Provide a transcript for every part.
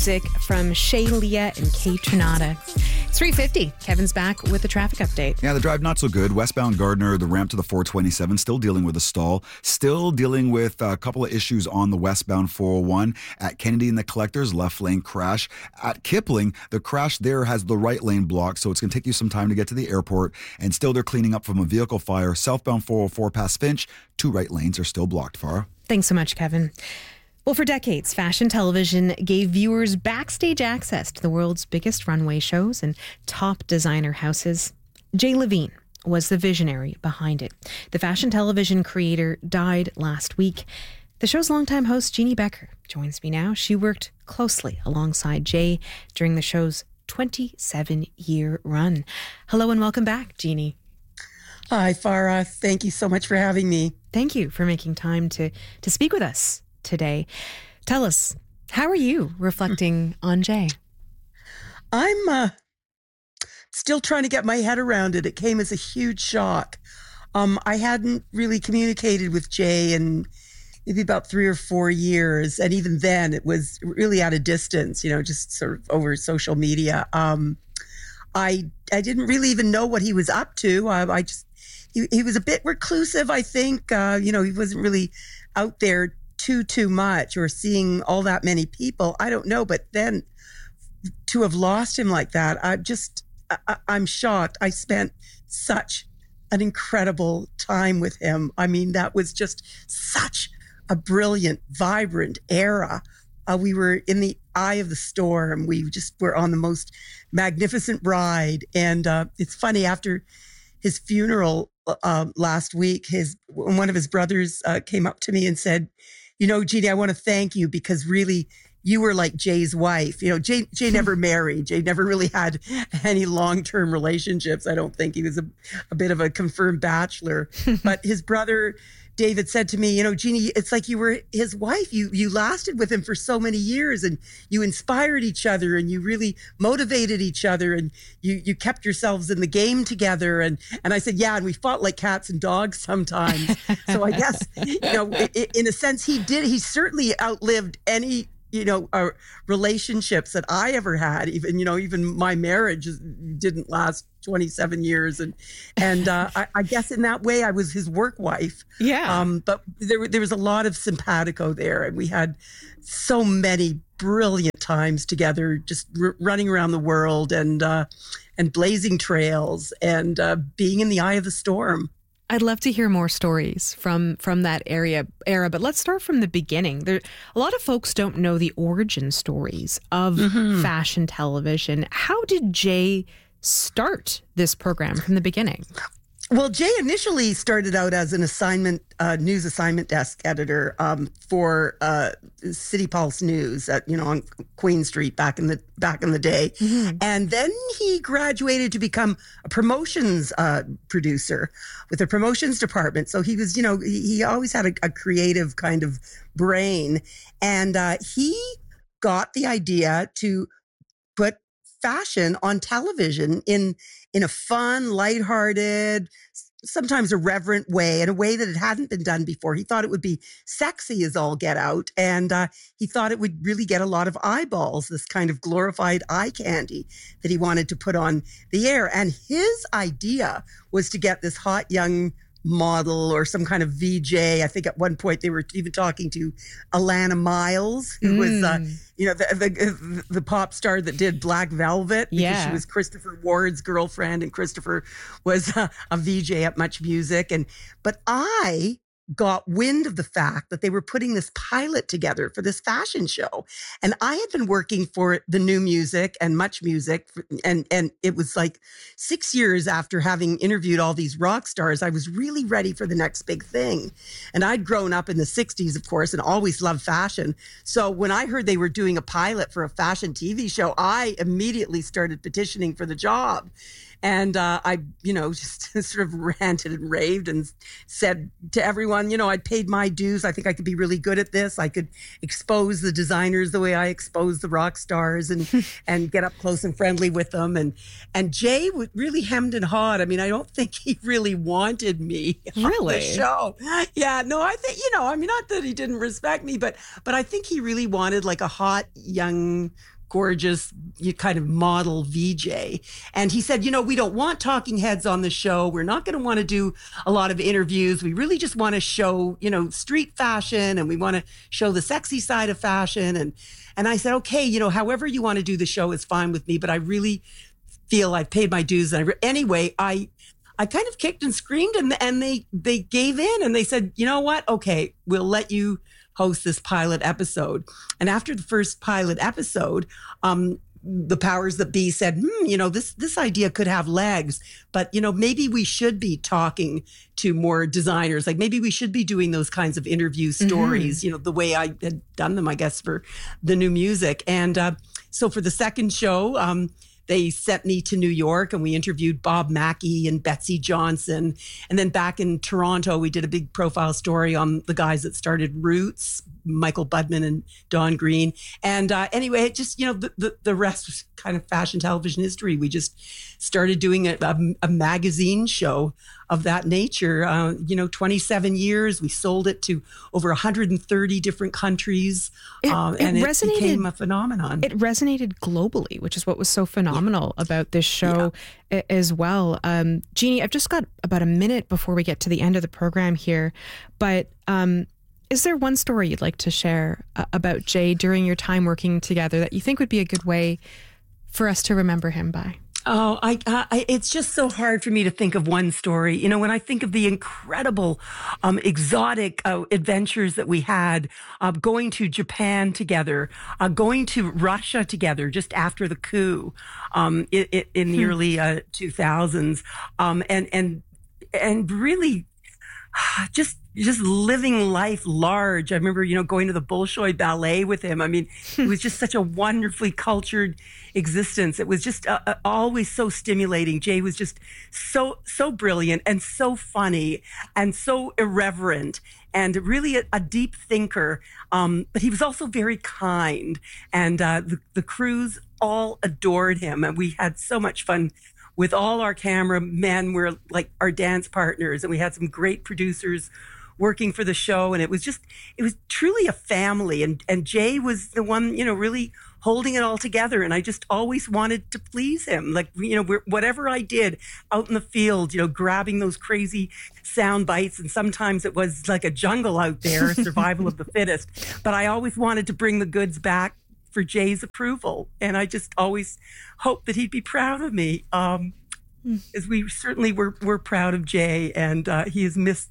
Music from Shay Leah and Kay Trinata. It's 3:50. Kevin's back with the traffic update. Yeah, the drive not so good. Westbound Gardner, the ramp to the 427, still dealing with a stall. Still dealing with a couple of issues on the westbound 401. At Kennedy and the Collectors, left lane crash. At Kipling, the crash there has the right lane blocked, so it's going to take you some time to get to the airport. And still they're cleaning up from a vehicle fire. Southbound 404 past Finch, 2 right lanes are still blocked, Farah. Thanks so much, Kevin. Well, for decades, Fashion Television gave viewers backstage access to the world's biggest runway shows and top designer houses. Jay Levine was the visionary behind it. The Fashion Television creator died last week. The show's longtime host, Jeannie Becker, joins me now. She worked closely alongside Jay during the show's 27-year run. Hello and welcome back, Jeannie. Hi, Farah. Thank you so much for having me. Thank you for making time to speak with us today. Tell us, how are you reflecting on Jay? I'm still trying to get my head around it. It came as a huge shock. I hadn't really communicated with Jay in maybe about 3 or 4 years. And even then it was really at a distance, just sort of over social media. I didn't really even know what he was up to. He was a bit reclusive, I think. He wasn't really out there too much or seeing all that many people. I don't know. But then to have lost him like that, I'm shocked. I spent such an incredible time with him. I mean, that was just such a brilliant, vibrant era. We were in the eye of the storm. We just were on the most magnificent ride. And it's funny, after his funeral last week, one of his brothers came up to me and said, Jeannie, I want to thank you because really you were like Jay's wife. Jay never married. Jay never really had any long-term relationships. I don't think. He was a bit of a confirmed bachelor. But his brother David said to me, Jeannie, it's like you were his wife. You lasted with him for so many years and you inspired each other and you really motivated each other and you kept yourselves in the game together. And I said, yeah, and we fought like cats and dogs sometimes. So I guess, in a sense, he certainly outlived any relationships that I ever had. Even my marriage didn't last 27 years. And I guess in that way I was his work wife. Yeah. But there was a lot of simpatico there. And we had so many brilliant times together, just running around the world and blazing trails and being in the eye of the storm. I'd love to hear more stories from that era, but let's start from the beginning. A lot of folks don't know the origin stories of Fashion Television. How did Jay start this program from the beginning? Well, Jay initially started out as an news assignment desk editor for City Pulse News on Queen Street back in the day, and then he graduated to become a promotions producer with a promotions department. So he was, he always had a creative kind of brain, and he got the idea to put fashion on television in a fun, lighthearted, sometimes irreverent way, in a way that it hadn't been done before. He thought it would be sexy as all get out. And he thought it would really get a lot of eyeballs, this kind of glorified eye candy that he wanted to put on the air. And his idea was to get this hot young model or some kind of VJ. I think at one point they were even talking to Alana Miles, who was, the pop star that did Black Velvet. Because she was Christopher Ward's girlfriend, and Christopher was a VJ at Much Music. But I got wind of the fact that they were putting this pilot together for this fashion show. And I had been working for the New Music and Much Music. And it was like 6 years after having interviewed all these rock stars, I was really ready for the next big thing. And I'd grown up in the 60s, of course, and always loved fashion. So when I heard they were doing a pilot for a fashion TV show, I immediately started petitioning for the job. And I, just sort of ranted and raved and said to everyone, on, I'd paid my dues. I think I could be really good at this. I could expose the designers the way I expose the rock stars and get up close and friendly with them. And Jay really hemmed and hawed. I mean, I don't think he really wanted me on the show. Yeah, no, I think, not that he didn't respect me, but I think he really wanted like a hot, young, gorgeous kind of model VJ. And he said, we don't want talking heads on the show. We're not going to want to do a lot of interviews. We really just want to show, street fashion, and we want to show the sexy side of fashion. And I said, okay, however you want to do the show is fine with me, but I really feel I've paid my dues. Anyway, I kind of kicked and screamed, and they gave in, and they said, you know what? Okay, we'll let you host this pilot episode. And after the first pilot episode, the powers that be said, this idea could have legs, but, maybe we should be talking to more designers. Like maybe we should be doing those kinds of interview stories, the way I had done them, I guess, for the new music. And so for the second show, they sent me to New York, and we interviewed Bob Mackie and Betsy Johnson. And then back in Toronto, we did a big profile story on the guys that started Roots, Michael Budman and Don Green. And anyway, it just, the rest was kind of fashion television history. We just started doing a magazine show of that nature. 27 years. We sold it to over 130 different countries. And it became a phenomenon. It resonated globally, which is what was so phenomenal about this show as well. Jeannie, I've just got about a minute before we get to the end of the program here, but is there one story you'd like to share about Jay during your time working together that you think would be a good way for us to remember him by? Oh, it's just so hard for me to think of one story. When I think of the incredible, exotic adventures that we had, going to Japan together, going to Russia together just after the coup, in the early 2000s, and really just living life large. I remember, going to the Bolshoi Ballet with him. I mean, it was just such a wonderfully cultured existence. It was just always so stimulating. Jay was just so brilliant and so funny and so irreverent and really a deep thinker. But he was also very kind. And the crews all adored him. And we had so much fun with all our cameramen. Were like our dance partners, and we had some great producers working for the show. And it was truly a family. And Jay was the one, really holding it all together. And I just always wanted to please him. Like, whatever I did out in the field, grabbing those crazy sound bites. And sometimes it was like a jungle out there, survival of the fittest. But I always wanted to bring the goods back for Jay's approval. And I just always hoped that he'd be proud of me. As we certainly were proud of Jay, and he has missed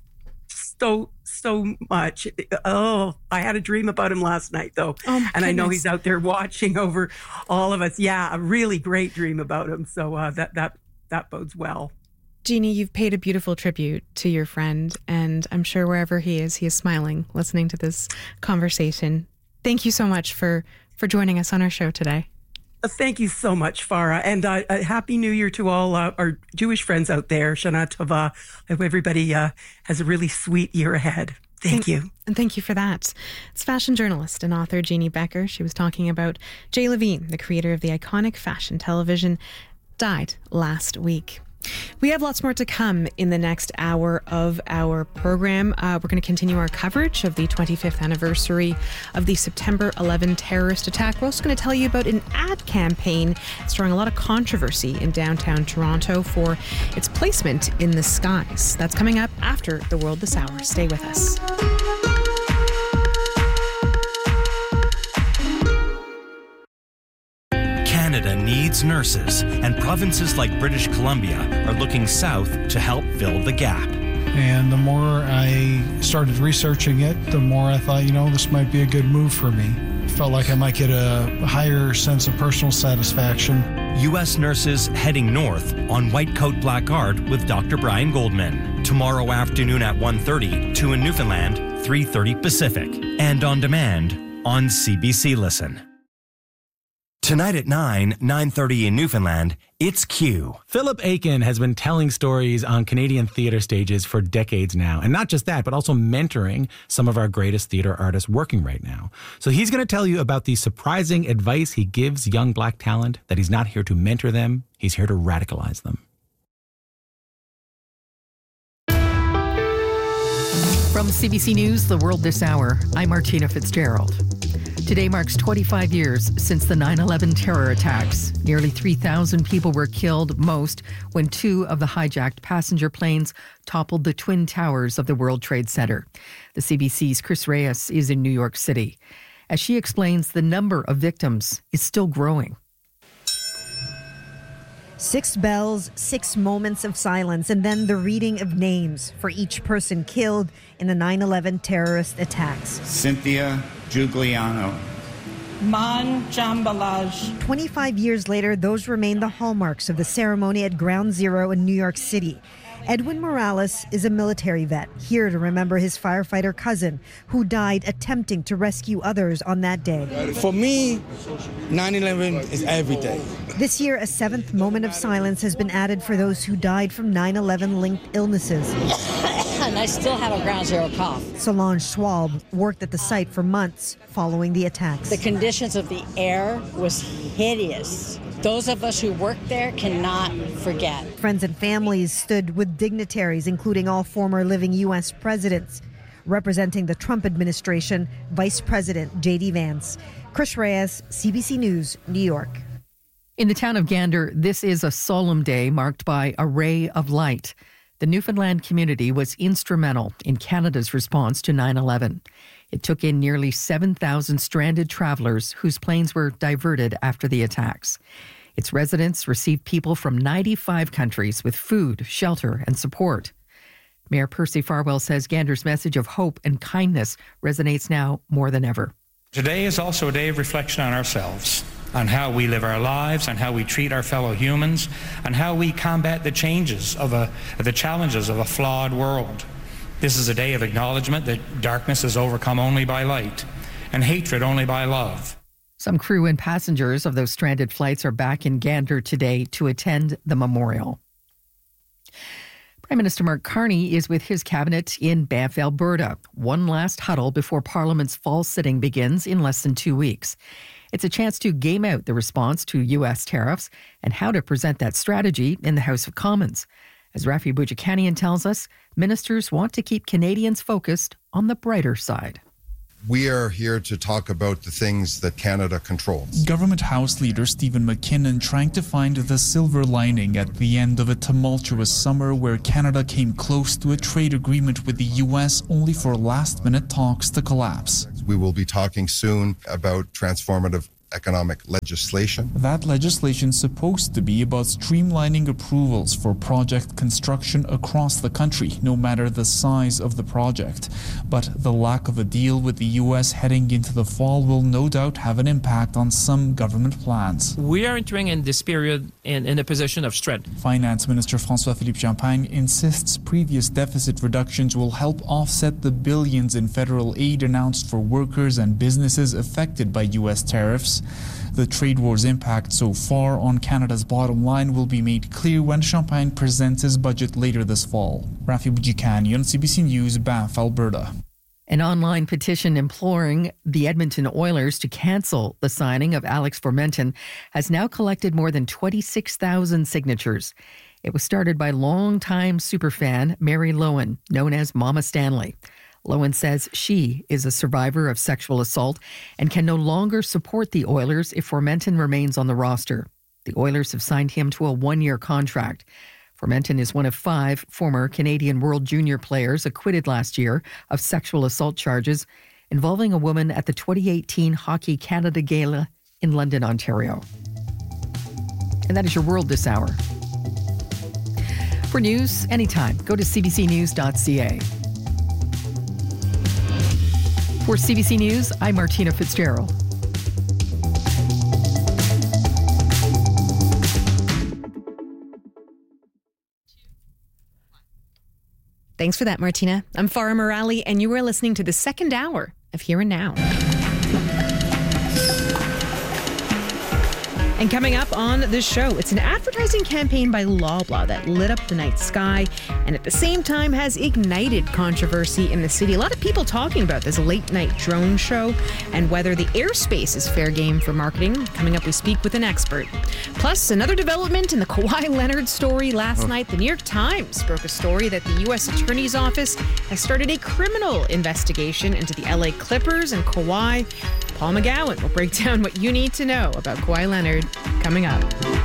so much. Oh, I had a dream about him last night, though. And I know he's out there watching over all of us. Yeah, a really great dream about him. So that bodes well. Jeannie, you've paid a beautiful tribute to your friend, and I'm sure wherever he is smiling, listening to this conversation. Thank you so much for joining us on our show today. Thank you so much, Farah. And Happy New Year to all our Jewish friends out there. Shana Tova. I hope everybody has a really sweet year ahead. Thank you. And thank you for that. It's fashion journalist and author Jeannie Becker. She was talking about Jay Levine, the creator of the iconic fashion television, died last week. We have lots more to come in the next hour of our program. We're going to continue our coverage of the 25th anniversary of the September 11 terrorist attack. We're also going to tell you about an ad campaign that's drawing a lot of controversy in downtown Toronto for its placement in the skies. That's coming up after The World This Hour. Stay with us. Canada needs nurses, and provinces like British Columbia are looking south to help fill the gap. And the more I started researching it, the more I thought, this might be a good move for me. Felt like I might get a higher sense of personal satisfaction. U.S. nurses heading north on White Coat Black Art with Dr. Brian Goldman. Tomorrow afternoon at 1:30, 2 in Newfoundland, 3:30 Pacific. And on demand on CBC Listen. Tonight at 9:30 in Newfoundland, it's Q. Philip Aiken has been telling stories on Canadian theatre stages for decades now. And not just that, but also mentoring some of our greatest theatre artists working right now. So he's going to tell you about the surprising advice he gives young Black talent, that he's not here to mentor them, he's here to radicalize them. From CBC News, The World This Hour, I'm Martina Fitzgerald. Today marks 25 years since the 9/11 terror attacks. Nearly 3,000 people were killed, most when two of the hijacked passenger planes toppled the Twin Towers of the World Trade Center. The CBC's Chris Reyes is in New York City. As she explains, the number of victims is still growing. 6 bells, 6 moments of silence, and then the reading of names for each person killed in the 9/11 terrorist attacks. Cynthia Giuliano. Man Jambalaj. 25 years later, those remain the hallmarks of the ceremony at Ground Zero in New York City. Edwin Morales is a military vet, here to remember his firefighter cousin who died attempting to rescue others on that day. For me, 9/11 is every day. This year, a 7th moment of silence has been added for those who died from 9/11-linked illnesses. And I still have a Ground Zero cough. Solange Schwab worked at the site for months following the attacks. The conditions of the air was hideous. Those of us who worked there cannot forget. Friends and families stood with dignitaries, including all former living U.S. presidents. Representing the Trump administration, Vice President J.D. Vance. Chris Reyes, CBC News, New York. In the town of Gander, this is a solemn day marked by a ray of light. The Newfoundland community was instrumental in Canada's response to 9/11. It took in nearly 7,000 stranded travelers whose planes were diverted after the attacks. Its residents received people from 95 countries with food, shelter, and support. Mayor Percy Farwell says Gander's message of hope and kindness resonates now more than ever. Today is also a day of reflection on ourselves, on how we live our lives, on how we treat our fellow humans, and how we combat the challenges of a flawed world. This is a day of acknowledgement that darkness is overcome only by light and hatred only by love. Some crew and passengers of those stranded flights are back in Gander today to attend the memorial. Prime Minister Mark Carney is with his cabinet in Banff, Alberta. One last huddle before Parliament's fall sitting begins in less than 2 weeks. It's a chance to game out the response to U.S. tariffs and how to present that strategy in the House of Commons. As Rafi Boudjikanian tells us, ministers want to keep Canadians focused on the brighter side. We are here to talk about the things that Canada controls. Government House Leader Stephen McKinnon trying to find the silver lining at the end of a tumultuous summer where Canada came close to a trade agreement with the U.S. only for last-minute talks to collapse. We will be talking soon about transformative economic legislation. That legislation's supposed to be about streamlining approvals for project construction across the country, no matter the size of the project. But the lack of a deal with the U.S. heading into the fall will no doubt have an impact on some government plans. We are entering in this period in a position of strength. Finance Minister François-Philippe Champagne insists previous deficit reductions will help offset the billions in federal aid announced for workers and businesses affected by U.S. tariffs. The trade war's impact so far on Canada's bottom line will be made clear when Champagne presents his budget later this fall. Rafi Boudjikanian, CBC News, Banff, Alberta. An online petition imploring the Edmonton Oilers to cancel the signing of Alex Formenton has now collected more than 26,000 signatures. It was started by longtime superfan Mary Lowen, known as Mama Stanley. Lowen says she is a survivor of sexual assault and can no longer support the Oilers if Formenton remains on the roster. The Oilers have signed him to a 1-year contract. Formenton is one of 5 former Canadian World Junior players acquitted last year of sexual assault charges involving a woman at the 2018 Hockey Canada Gala in London, Ontario. And that is your World This Hour. For news anytime, go to cbcnews.ca. For CBC News, I'm Martina Fitzgerald. Thanks for that, Martina. I'm Farah Morali, and you are listening to the second hour of Here and Now. And coming up on this show, it's an advertising campaign by Loblaw that lit up the night sky and at the same time has ignited controversy in the city. A lot of people talking about this late night drone show and whether the airspace is fair game for marketing. Coming up, we speak with an expert. Plus, another development in the Kawhi Leonard story last night. The New York Times broke a story that the U.S. Attorney's Office has started a criminal investigation into the LA Clippers and Kawhi. Paul McGowan will break down what you need to know about Kawhi Leonard coming up.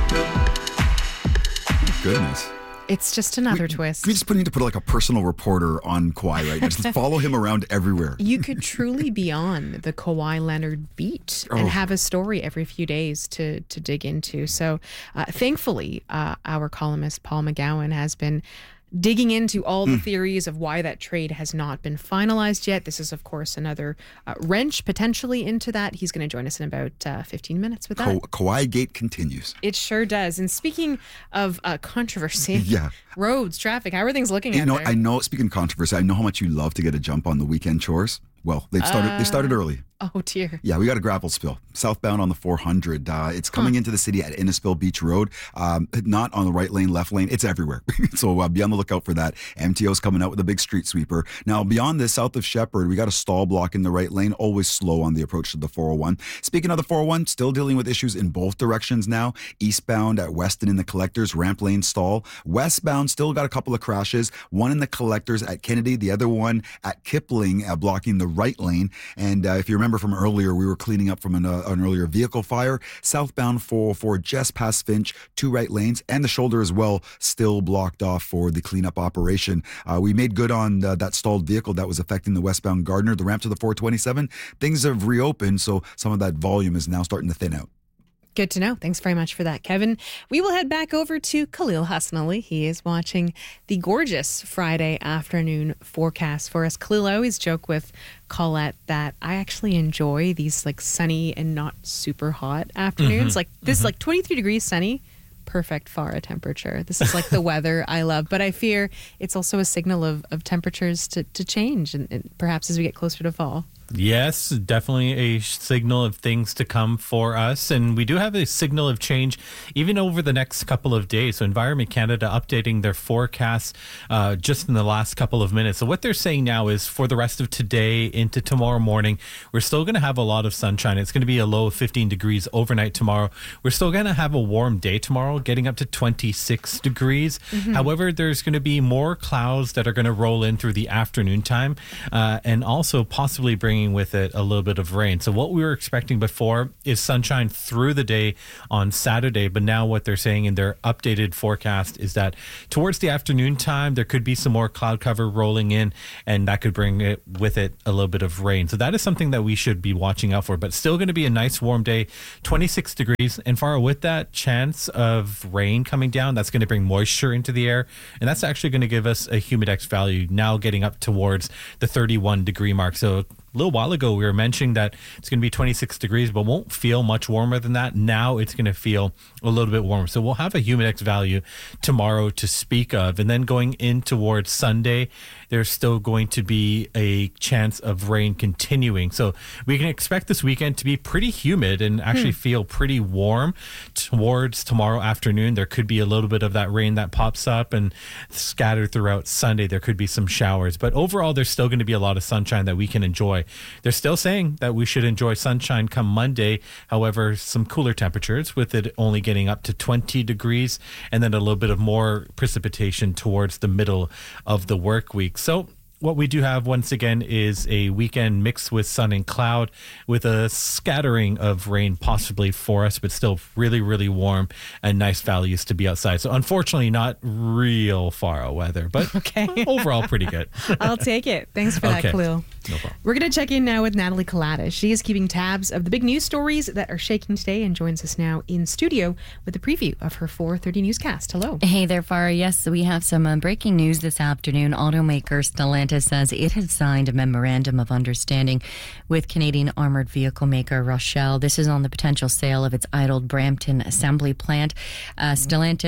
Goodness. It's just another twist. We just need to put like a personal reporter on Kawhi right now. Just follow him around everywhere. You could truly be on the Kawhi Leonard beat and have a story every few days to dig into. So thankfully, our columnist Paul McGowan has been digging into all the theories of why that trade has not been finalized yet. This is, of course, another wrench potentially into that. He's going to join us in about 15 minutes with that. Kawhi Gate continues. It sure does. And speaking of controversy, roads, traffic, how are things looking out there? I know, speaking of controversy, I know how much you love to get a jump on the weekend chores. Well, they started early. Oh, dear. Yeah, we got a gravel spill southbound on the 400. It's coming into the city at Innisfil Beach Road, not on the right lane, left lane. It's everywhere. So be on the lookout for that. MTO's coming out with a big street sweeper. Now, beyond this, south of Shepherd, we got a stall block in the right lane, always slow on the approach to the 401. Speaking of the 401, still dealing with issues in both directions now. Eastbound at Weston in the Collectors, ramp lane stall. Westbound, still got a couple of crashes. One in the Collectors at Kennedy, the other one at Kipling, blocking the right lane. And if you remember from earlier, we were cleaning up from an earlier vehicle fire. Southbound 404 just past Finch, 2 right lanes, and the shoulder as well, still blocked off for the cleanup operation. We made good on that stalled vehicle that was affecting the westbound Gardner, the ramp to the 427. Things have reopened, so some of that volume is now starting to thin out. Good to know. Thanks very much for that, Kevin. We will head back over to Khalil Hassan Ali. He is watching the gorgeous Friday afternoon forecast for us. Khalil, I always joke with Colette that I actually enjoy these like sunny and not super hot afternoons. Like this, like 23 degrees sunny, perfect Farah temperature. This is like the weather I love, but I fear it's also a signal of temperatures to change and perhaps as we get closer to fall. Yes, definitely a signal of things to come for us. And we do have a signal of change even over the next couple of days. So Environment Canada updating their forecasts just in the last couple of minutes. So what they're saying now is for the rest of today into tomorrow morning, we're still going to have a lot of sunshine. It's going to be a low of 15 degrees overnight tomorrow. We're still going to have a warm day tomorrow, getting up to 26 degrees. However, there's going to be more clouds that are going to roll in through the afternoon time and also possibly bring with it a little bit of rain. So what we were expecting before is sunshine through the day on Saturday, but now what they're saying in their updated forecast is that towards the afternoon time, there could be some more cloud cover rolling in, and that could bring it with it a little bit of rain. So that is something that we should be watching out for, but still going to be a nice warm day, 26 degrees. And far with that chance of rain coming down, that's going to bring moisture into the air, and that's actually going to give us a humidex value now getting up towards the 31 degree mark. So a little while ago, we were mentioning that it's going to be 26 degrees, but won't feel much warmer than that. Now it's going to feel a little bit warmer. So we'll have a humidex value tomorrow to speak of. And then going in towards Sunday, there's still going to be a chance of rain continuing. So we can expect this weekend to be pretty humid and actually feel pretty warm. Towards tomorrow afternoon, there could be a little bit of that rain that pops up, and scattered throughout Sunday, there could be some showers. But overall, there's still going to be a lot of sunshine that we can enjoy. They're still saying that we should enjoy sunshine come Monday. However, some cooler temperatures with it only getting up to 20 degrees and then a little bit of more precipitation towards the middle of the work week. So what we do have once again is a weekend mixed with sun and cloud with a scattering of rain possibly for us, but still really, really warm and nice values to be outside. So unfortunately not real far weather, but overall pretty good. I'll take it. Thanks for that, Khalil. No problem. We're going to check in now with Natalie Collada. She is keeping tabs of the big news stories that are shaking today and joins us now in studio with a preview of her 4:30 newscast. Hello. Hey there, Farah. Yes, we have some breaking news this afternoon. Automaker Stellantis says it has signed a memorandum of understanding with Canadian armoured vehicle maker Rochelle. This is on the potential sale of its idled Brampton assembly plant. Stellantis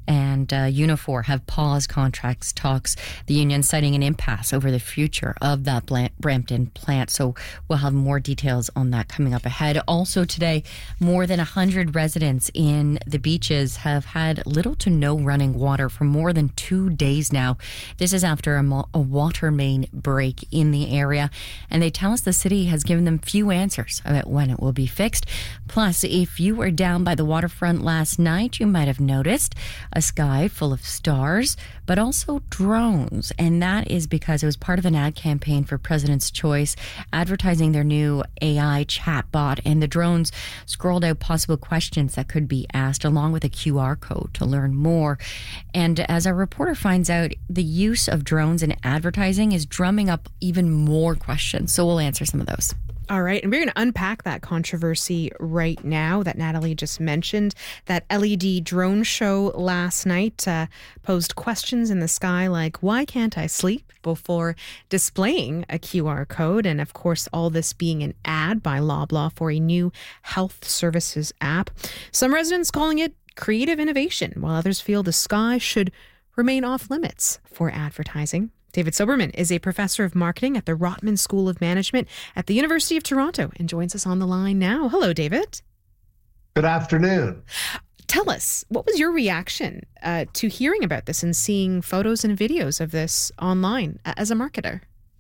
and Unifor have paused contracts talks, the union citing an impasse over the future of that Brampton plant. So we'll have more details on that coming up ahead. Also today, more than 100 residents in the Beaches have had little to no running water for more than 2 days now. This is after a water main break in the area, and they tell us the city has given them few answers about when it will be fixed. Plus, if you were down by the waterfront last night, you might have noticed a sky full of stars, but also drones. And that is because it was part of an ad campaign for President's Choice, advertising their new AI chatbot. And the drones scrolled out possible questions that could be asked, along with a QR code to learn more. And as our reporter finds out, the use of drones in advertising is drumming up even more questions. So we'll answer some of those. All right, and we're going to unpack that controversy right now that Natalie just mentioned. That LED drone show last night posed questions in the sky like, why can't I sleep, before displaying a QR code. And of course, all this being an ad by Loblaw for a new health services app. Some residents calling it creative innovation, while others feel the sky should remain off limits for advertising. David Soberman is a professor of marketing at the Rotman School of Management at the University of Toronto and joins us on the line now. Hello, David. Good afternoon. Tell us, what was your reaction to hearing about this and seeing photos and videos of this online as a marketer?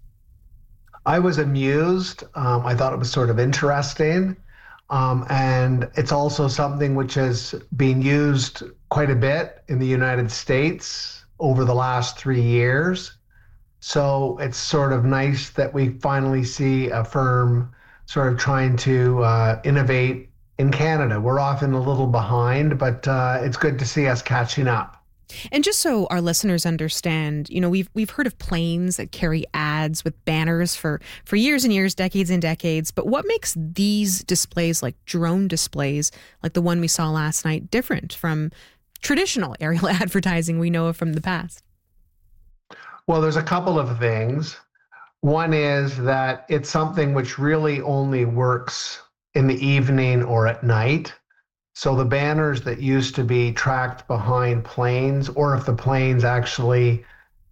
I was amused. I thought it was sort of interesting. And it's also something which has been used quite a bit in the United States over the last 3 years. So it's sort of nice that we finally see a firm sort of trying to innovate in Canada. We're often a little behind, but it's good to see us catching up. And just so our listeners understand, you know, we've heard of planes that carry ads with banners for years and years, decades and decades. But what makes these displays, like drone displays, like the one we saw last night, different from traditional aerial advertising we know of from the past? Well, there's a couple of things. One is that it's something which really only works in the evening or at night. So the banners that used to be tracked behind planes, or if the planes actually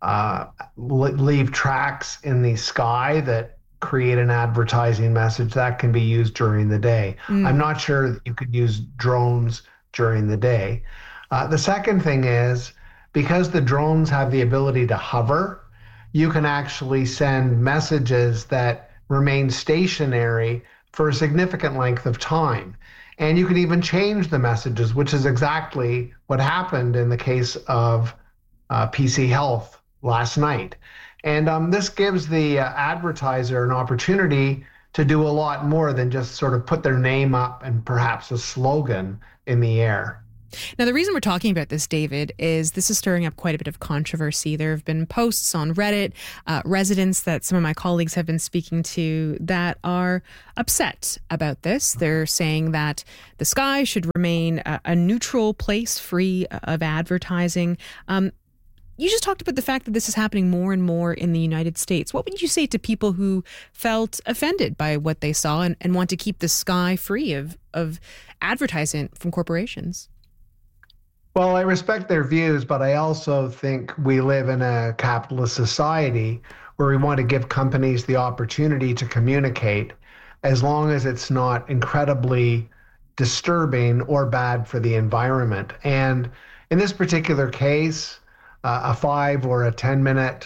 leave tracks in the sky that create an advertising message, that can be used during the day. I'm not sure that you could use drones during the day. The second thing is, because the drones have the ability to hover, you can actually send messages that remain stationary for a significant length of time. And you can even change the messages, which is exactly what happened in the case of PC Health last night. And this gives the advertiser an opportunity to do a lot more than just sort of put their name up and perhaps a slogan in the air. Now, the reason we're talking about this, David, is this is stirring up quite a bit of controversy. There have been posts on Reddit, residents that some of my colleagues have been speaking to that are upset about this. They're saying that the sky should remain a neutral place free of advertising. You just talked about the fact that this is happening more and more in the United States. What would you say to people who felt offended by what they saw and want to keep the sky free of advertising from corporations? Well, I respect their views, but I also think we live in a capitalist society where we want to give companies the opportunity to communicate, as long as it's not incredibly disturbing or bad for the environment. And in this particular case, a 5 or a 10-minute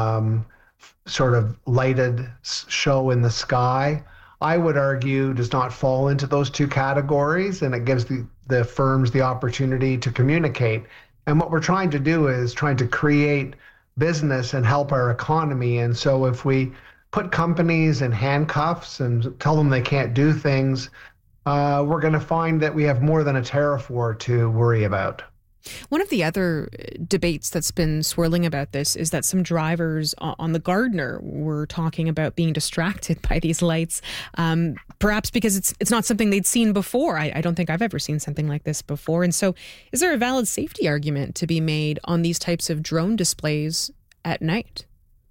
sort of lighted show in the sky, I would argue does not fall into those two categories, and it gives the firms the opportunity to communicate. And what we're trying to do is trying to create business and help our economy. And so if we put companies in handcuffs and tell them they can't do things, we're going to find that we have more than a tariff war to worry about. One of the other debates that's been swirling about this is that some drivers on the Gardiner were talking about being distracted by these lights, perhaps because it's not something they'd seen before. I don't think I've ever seen something like this before. And so is there a valid safety argument to be made on these types of drone displays at night?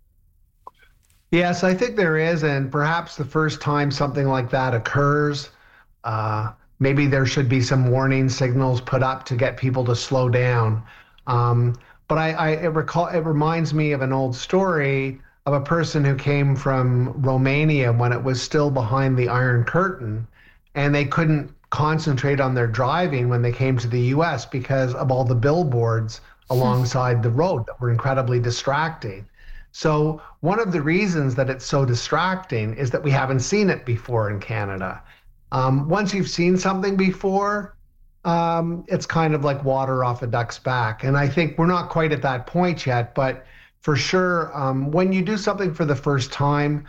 Yes, I think there is. And perhaps the first time something like that occurs, maybe there should be some warning signals put up to get people to slow down. But it reminds me of an old story of a person who came from Romania when it was still behind the Iron Curtain, and they couldn't concentrate on their driving when they came to the US because of all the billboards alongside the road that were incredibly distracting. So one of the reasons that it's so distracting is that we haven't seen it before in Canada. Once you've seen something before, it's kind of like water off a duck's back. And I think we're not quite at that point yet, but for sure, when you do something for the first time,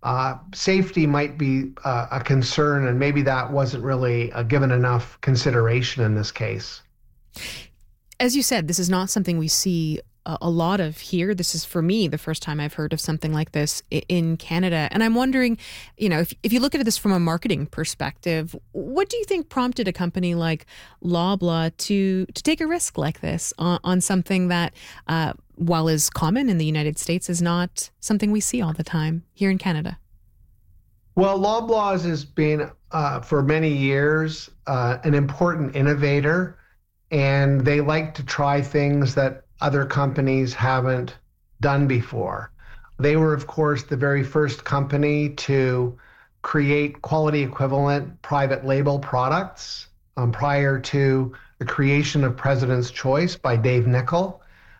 safety might be a concern, and maybe that wasn't really given enough consideration in this case. As you said, this is not something we see a lot of here. This is, for me, the first time I've heard of something like this in Canada. And I'm wondering, if you look at this from a marketing perspective, what do you think prompted a company like Loblaw to take a risk like this on something that, while is common in the United States, is not something we see all the time here in Canada? Well, Loblaw has been, for many years, an important innovator, and they like to try things that other companies haven't done before. They were, of course, the very first company to create quality equivalent private label products prior to the creation of President's Choice by Dave Nickel.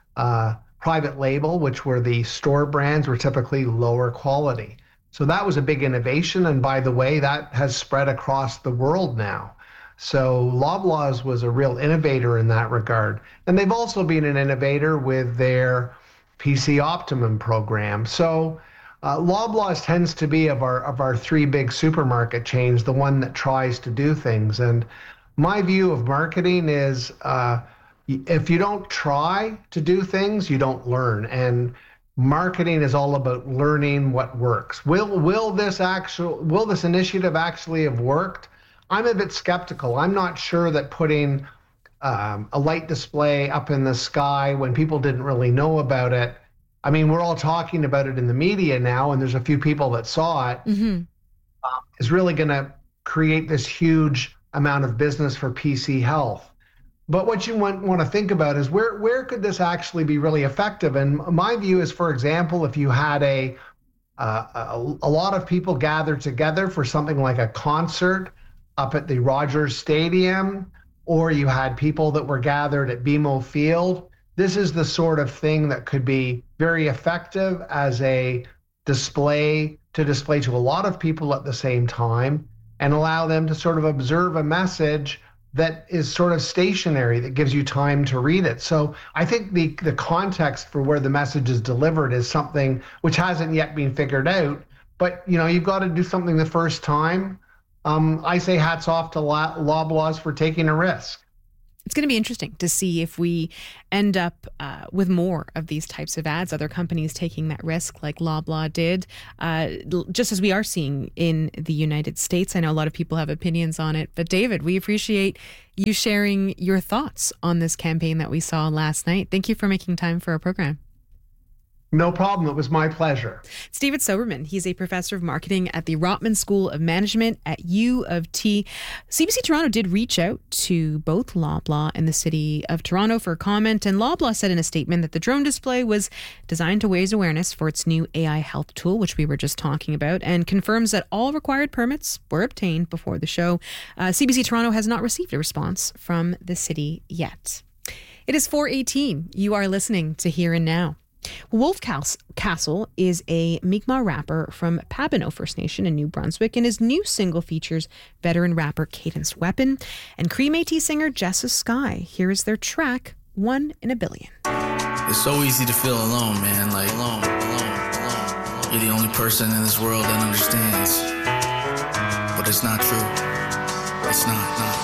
Private label, which were the store brands, were typically lower quality. So that was a big innovation. And by the way, that has spread across the world now. So Loblaws was a real innovator in that regard. And they've also been an innovator with their PC Optimum program. So Loblaws tends to be of our three big supermarket chains, the one that tries to do things. And my view of marketing is if you don't try to do things, you don't learn. And marketing is all about learning what works. Will this initiative actually have worked? I'm a bit skeptical. I'm not sure that putting a light display up in the sky when people didn't really know about it. I mean, we're all talking about it in the media now, and there's a few people that saw it. Is really going to create this huge amount of business for PC Health. But what you want to think about is where could this actually be really effective? And my view is, for example, if you had a lot of people gathered together for something like a concert up at the Rogers Stadium, or you had people that were gathered at BMO Field, this is the sort of thing that could be very effective as a display to a lot of people at the same time and allow them to sort of observe a message that is sort of stationary, that gives you time to read it. So I think the context for where the message is delivered is something which hasn't yet been figured out. But, you've got to do something the first time. I say hats off to Loblaws for taking a risk. It's going to be interesting to see if we end up with more of these types of ads, other companies taking that risk like Loblaw did, just as we are seeing in the United States. I know a lot of people have opinions on it, but David, we appreciate you sharing your thoughts on this campaign that we saw last night. Thank you for making time for our program. No problem. It was my pleasure. It's David Soberman. He's a professor of marketing at the Rotman School of Management at U of T. CBC Toronto did reach out to both Loblaw and the City of Toronto for a comment, and Loblaw said in a statement that the drone display was designed to raise awareness for its new AI health tool, which we were just talking about, and confirms that all required permits were obtained before the show. CBC Toronto has not received a response from the city yet. It is 4:18. You are listening to Here and Now. Wolf Castle is a Mi'kmaq rapper from Pabineau First Nation in New Brunswick, and his new single features veteran rapper Cadence Weapon and Cree Métis singer Jessa Sky. Here is their track, 1 in a Billion. It's so easy to feel alone, man, like alone. You're the only person in this world that understands. But it's not true. It's not.